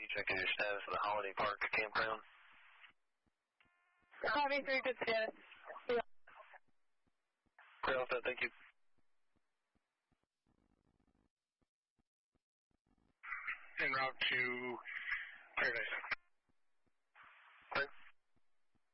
you checking your status of the Holiday Park campground? Copy, 3, good status. Yeah. Great, all set, thank you. En route to Paradise.